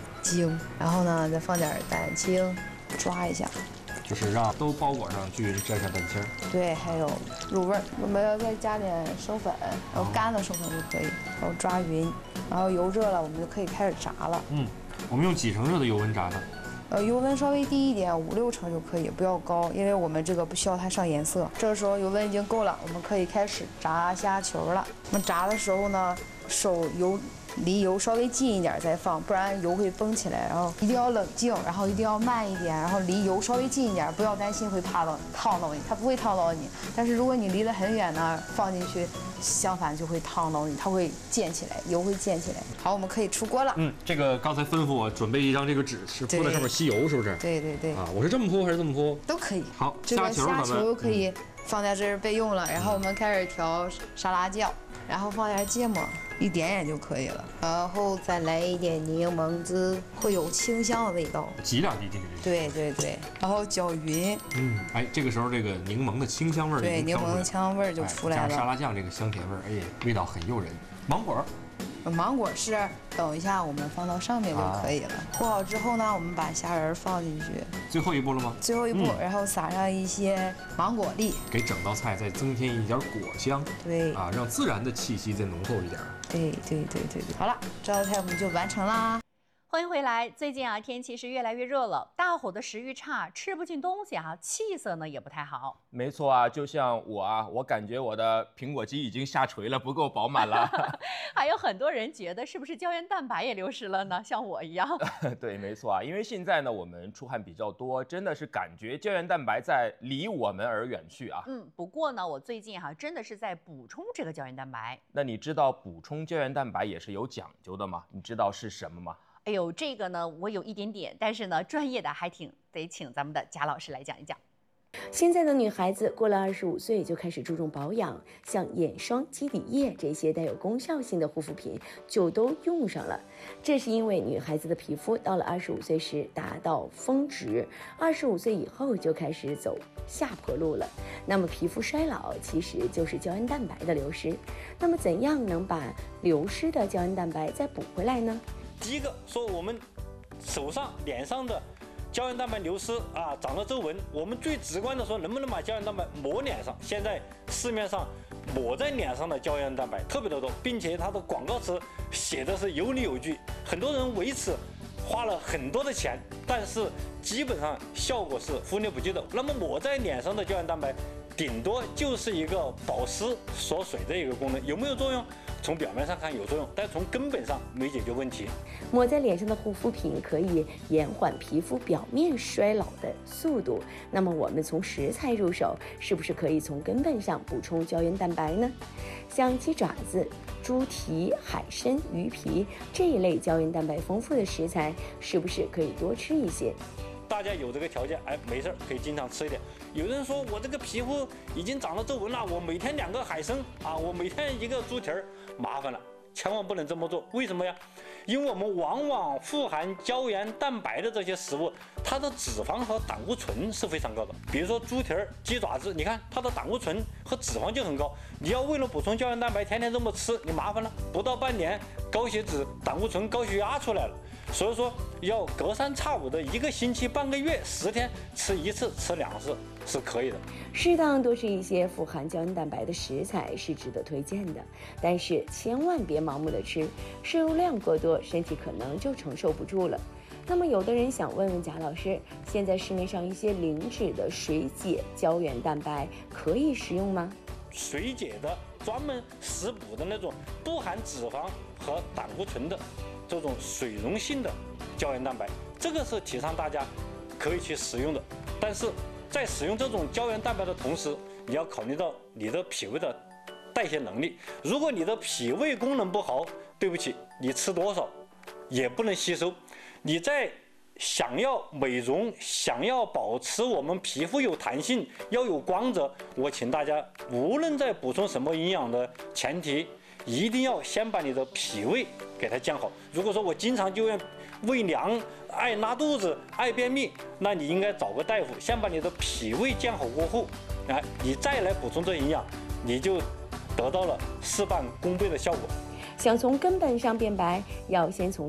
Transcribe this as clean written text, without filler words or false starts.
精，然后呢再放点蛋清，抓一下。 就是让都包裹上，均匀蘸上蛋清。 对，还有入味儿。我们要再加点生粉，然后干的生粉就可以，然后抓匀。然后油热了，我们就可以开始炸了。 我们用几成热的油温炸的？ 油温稍微低一点，5、6成就可以，不要高，因为我们这个不需要它上颜色。这个时候油温已经够了，我们可以开始炸虾球了。我们炸的时候呢，手离油稍微近一点再放，不然油会崩起来。然后一定要冷静，然后一定要慢一点，然后离油稍微近一点，不要担心会烫到你，它不会烫到你。但是如果你离得很远呢，放进去，相反就会烫到你，它会溅起来，油会溅起来。好，我们可以出锅了。 这个刚才吩咐我准备一张这个纸，是铺在上面吸油，是不是？ 对对对。 啊，我是这么铺还是这么铺？ 都可以。 好， 这个虾球可以放在这儿备用了。然后我们开始调沙拉酱，然后放点芥末。 一点点就可以了，然后再来一点柠檬汁，会有清香的味道。 挤2滴进去。 对对对，然后搅匀。 哎，这个时候这个柠檬的清香味儿， 对，柠檬香味儿就出来了。 加沙拉酱这个香甜味儿，哎，味道很诱人。芒果。 芒果是等一下我们放到上面就可以了。和好之后呢，我们把虾仁放进去。 最后一步了吗？ 最后一步，然后撒上一些芒果粒， 给整道菜再增添一点果香。 对啊，让自然的气息再浓厚一点。 对。好了，这道菜我们就完成啦。 欢迎回来。最近天气是越来越热了，大伙的食欲差，吃不进东西气色呢也不太好。 没错就像我感觉我的苹果肌已经下垂了，不够饱满了。 还有很多人觉得是不是胶原蛋白也流失了呢？像我一样。 对，没错因为现在呢我们出汗比较多，真的是感觉胶原蛋白在离我们而远去啊。 不过呢，我最近真的是在补充这个胶原蛋白。 那你知道补充胶原蛋白也是有讲究的吗？你知道是什么吗？ 哎呦，这个呢，我有一点点，但是呢，专业的还得请咱们的贾老师来讲一讲。 现在的女孩子过了25岁就开始注重保养，像眼霜、基底液这些带有功效性的护肤品就都用上了。这是因为女孩子的皮肤到了25岁时达到峰值，25岁以后就开始走下坡路了。那么皮肤衰老其实就是胶原蛋白的流失。那么怎样能把流失的胶原蛋白再补回来呢？ 第一个说我们手上、脸上的胶原蛋白流失长了皱纹，我们最直观的说，能不能把胶原蛋白抹脸上？现在市面上抹在脸上的胶原蛋白特别的多，并且它的广告词写的是有理有据，很多人为此花了很多的钱，但是基本上效果是忽略不计的。那么抹在脸上的胶原蛋白，顶多就是一个保湿锁水的一个功能，有没有作用？ 从表面上看有作用，但从根本上没解决问题。 抹在脸上的护肤品可以延缓皮肤表面衰老的速度。那么我们从食材入手，是不是可以从根本上补充胶原蛋白呢？像鸡爪子、猪蹄、海参、鱼皮这一类胶原蛋白丰富的食材，是不是可以多吃一些？ 大家有这个条件，没事可以经常吃一点。有人说我这个皮肤已经长了皱纹了，我每天2个海参我每天1个猪蹄儿，麻烦了，千万不能这么做。为什么呀？因为我们往往富含胶原蛋白的这些食物，它的脂肪和胆固醇是非常高的。比如说猪蹄儿、鸡爪子，你看它的胆固醇和脂肪就很高。你要为了补充胶原蛋白，天天这么吃，你麻烦了，不到半年，高血脂、胆固醇、高血压出来了。 所以说，要隔3差5的1个星期、半个月、10天吃1次、吃2次是可以的。 适当多吃一些富含胶原蛋白的食材是值得推荐的，但是千万别盲目的吃，摄入量过多，身体可能就承受不住了。那么有的人想问问贾老师，现在市面上一些零脂的水解胶原蛋白可以食用吗？ 水解的、专门食补的那种不含脂肪和胆固醇的。 这种水溶性的胶原蛋白，这个是提倡大家可以去使用的。但是在使用这种胶原蛋白的同时，你要考虑到你的脾胃的代谢能力。如果你的脾胃功能不好，对不起，你吃多少也不能吸收。你在想要美容、想要保持我们皮肤有弹性、要有光泽，我请大家无论在补充什么营养的前提，一定要先把你的脾胃给它降好。如果说我经常就愿胃凉、爱拉肚子、爱便秘，那你应该找个大夫，先把你的脾胃降好过后，你再来补充这营养，你就得到了事半功倍的效果。 想从根本上变白，要先从